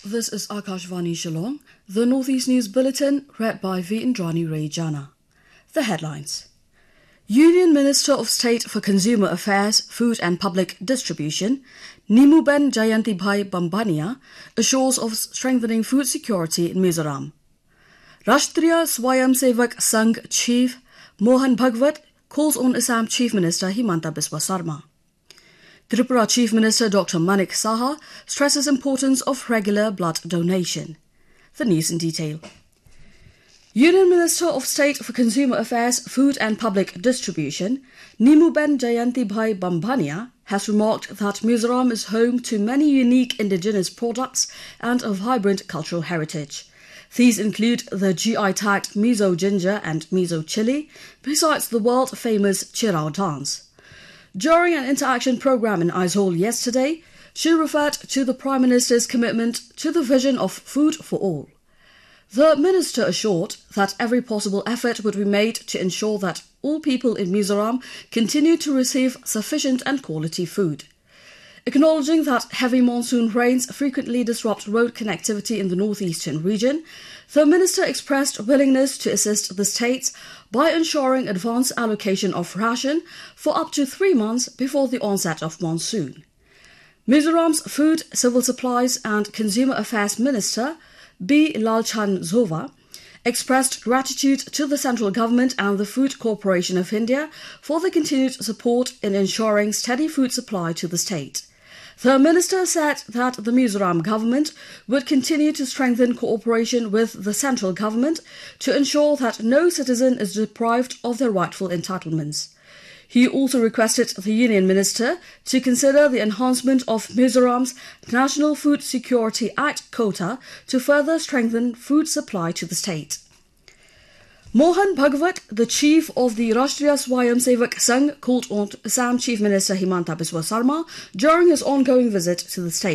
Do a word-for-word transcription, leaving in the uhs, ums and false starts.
This is Akashvani Shillong, the Northeast News Bulletin, read by V. Indrani Rejana. The headlines. Union Minister of State for Consumer Affairs, Food and Public Distribution, Nimuben Jayantibhai Bambania, assures of strengthening food security in Mizoram. Rashtriya Swayamsevak Sangh Chief Mohan Bhagwat calls on Assam Chief Minister Himanta Biswa Sarma. Tripura Chief Minister Doctor Manik Saha stresses importance of regular blood donation. The news in detail. Union Minister of State for Consumer Affairs, Food and Public Distribution, Nimuben Jayantibhai Bambania, has remarked that Mizoram is home to many unique indigenous products and a vibrant cultural heritage. These include the G I-tagged Mizo ginger and Mizo chili, besides the world-famous Chirao dance. During an interaction program in Aizawl yesterday, she referred to the Prime Minister's commitment to the vision of food for all. The minister assured that every possible effort would be made to ensure that all people in Mizoram continue to receive sufficient and quality food. Acknowledging that heavy monsoon rains frequently disrupt road connectivity in the northeastern region, the minister expressed willingness to assist the states by ensuring advance allocation of ration for up to three months before the onset of monsoon. Mizoram's Food, Civil Supplies and Consumer Affairs Minister, B. Lalchan Zova, expressed gratitude to the central government and the Food Corporation of India for the continued support in ensuring steady food supply to the state. The minister said that the Mizoram government would continue to strengthen cooperation with the central government to ensure that no citizen is deprived of their rightful entitlements. He also requested the Union Minister to consider the enhancement of Mizoram's National Food Security Act quota to further strengthen food supply to the state. Mohan Bhagwat, the chief of the Rashtriya Swayamsevak Sangh, called on Assam Chief Minister Himanta Biswa Sarma during his ongoing visit to the state.